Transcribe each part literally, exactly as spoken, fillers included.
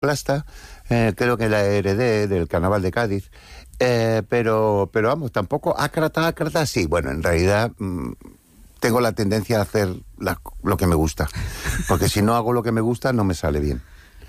plasta, eh, creo que la heredé del Carnaval de Cádiz, eh, pero, pero vamos, tampoco ácrata, ácrata, sí, bueno, en realidad mmm, tengo la tendencia a hacer la, lo que me gusta, porque si no hago lo que me gusta no me sale bien.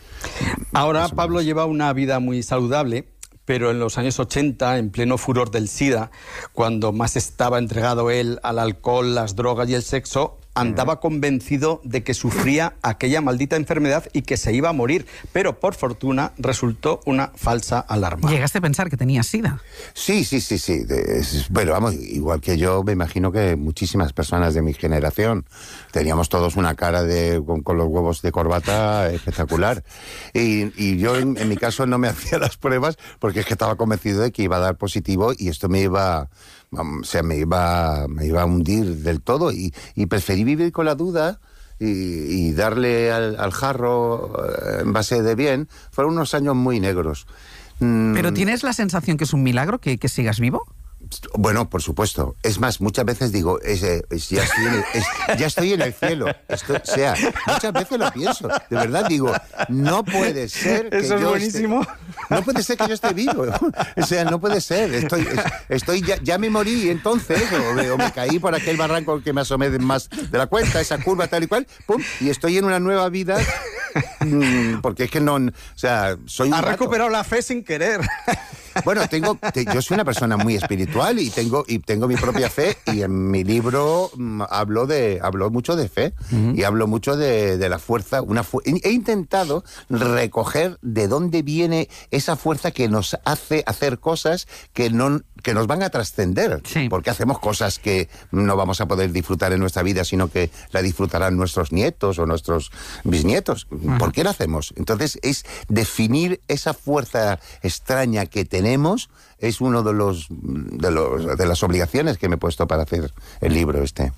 Ahora Pablo lleva una vida muy saludable, pero en los años ochenta, en pleno furor del SIDA, cuando más estaba entregado él al alcohol, las drogas y el sexo, andaba convencido de que sufría aquella maldita enfermedad y que se iba a morir, pero por fortuna resultó una falsa alarma. ¿Llegaste a pensar que tenía SIDA? Sí, sí, sí, sí. Es, bueno, vamos, igual que yo, me imagino que muchísimas personas de mi generación teníamos todos una cara de con, con los huevos de corbata espectacular. Y, y yo, en, en mi caso, no me hacía las pruebas porque es que estaba convencido de que iba a dar positivo y esto me iba... O sea, me iba, me iba a hundir del todo y, y preferí vivir con la duda y, y darle al, al jarro en base de bien. Fueron unos años muy negros. ¿Pero tienes la sensación que es un milagro que, que sigas vivo? Bueno, por supuesto. Es más, muchas veces digo, es, es, ya, estoy en el, es, ya estoy en el cielo. Estoy, o sea, muchas veces lo pienso. De verdad digo, no puede ser que Eso es yo buenísimo. Esté, no puede ser que yo esté vivo. O sea, no puede ser. Estoy, estoy ya, ya me morí entonces, o me, o me caí por aquel barranco que me asomé más de la cuenta, esa curva tal y cual, pum, y estoy en una nueva vida. Porque es que no, o sea, soy un Ha rato. recuperado la fe sin querer. Bueno, tengo, te, yo soy una persona muy espiritual y tengo y tengo mi propia fe y en mi libro mm, hablo de hablo mucho de fe uh-huh. y hablo mucho de, de la fuerza. Una fu- he intentado recoger de dónde viene esa fuerza que nos hace hacer cosas que no que nos van a trascender, sí. Porque hacemos cosas que no vamos a poder disfrutar en nuestra vida, sino que la disfrutarán nuestros nietos o nuestros bisnietos. Uh-huh. ¿Por qué lo hacemos? Entonces es definir esa fuerza extraña que tenemos, es uno de los de los de las obligaciones que me he puesto para hacer el libro este.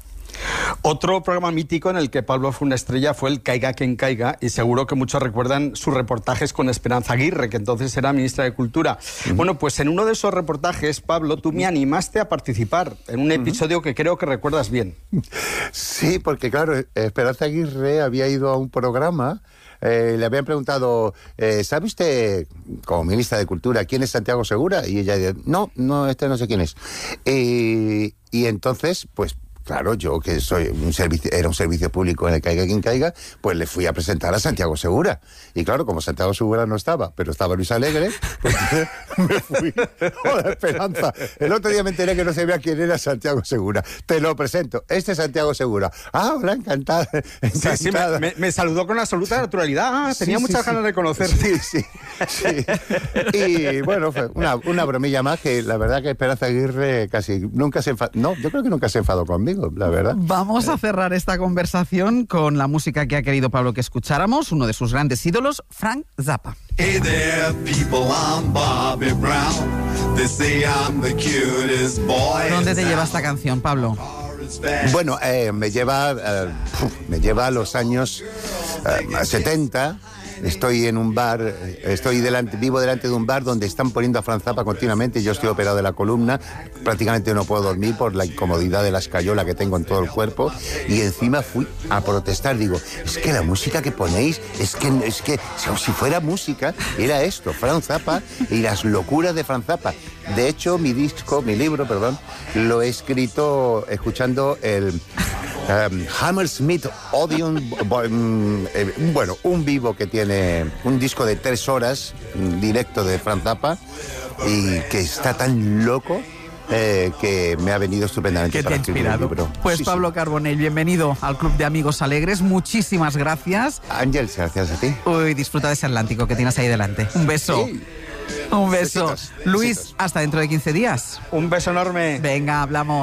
Otro programa mítico en el que Pablo fue una estrella fue el Caiga quien caiga, y seguro que muchos recuerdan sus reportajes con Esperanza Aguirre, que entonces era ministra de Cultura. Uh-huh. Bueno, pues en uno de esos reportajes, Pablo, tú me animaste a participar en un episodio uh-huh. que creo que recuerdas bien. Sí, porque claro, Esperanza Aguirre había ido a un programa. Eh, le habían preguntado, eh, ¿sabe usted, como ministra de Cultura, quién es Santiago Segura? Y ella dice, no, no, este no sé quién es. Eh, y entonces, pues, claro, yo que soy un servicio, era un servicio público en el Caiga quien caiga, pues le fui a presentar a Santiago Segura. Y claro, como Santiago Segura no estaba, pero estaba Luis Alegre, pues me fui. Hola, Esperanza. El otro día me enteré que no sabía quién era Santiago Segura. Te lo presento. Este es Santiago Segura. Ah, hola, encantada. encantada. Sí, sí, me, me, me saludó con absoluta naturalidad. Ah, tenía sí, muchas sí, ganas sí. de conocer. Sí, sí, sí. Y bueno, fue una, una bromilla más que la verdad que Esperanza Aguirre casi nunca se enfadó. No, yo creo que nunca se enfadó conmigo. La verdad. Vamos a cerrar esta conversación con la música que ha querido Pablo que escucháramos, uno de sus grandes ídolos, Frank Zappa. Hey there, people, I'm Bobby Brown. They say I'm the cutest boy. ¿Dónde te lleva esta canción, Pablo? Bueno, eh, me lleva eh, me lleva a los años eh, setenta. Estoy en un bar, estoy delante, vivo delante de un bar donde están poniendo a Frank Zappa continuamente. Yo estoy operado de la columna, prácticamente no puedo dormir por la incomodidad de la escayola que tengo en todo el cuerpo. Y encima fui a protestar. Digo, es que la música que ponéis, es que, es que si fuera música, era esto, Frank Zappa y las locuras de Frank Zappa. De hecho, mi disco, mi libro, perdón, lo he escrito escuchando el... Um, Hammersmith Odeon, um, eh, bueno, un vivo que tiene un disco de tres horas directo de Frank Zappa y que está tan loco eh, que me ha venido estupendamente. ¿Qué te ha inspirado? Pues sí, Pablo sí. Carbonell, bienvenido al Club de Amigos Alegres, muchísimas gracias. Ángel, gracias a ti. Uy, disfruta de ese Atlántico que tienes ahí delante. Un beso. Sí. Un beso. Besitos, Luis, besitos. Hasta dentro de quince días. Un beso enorme. Venga, hablamos.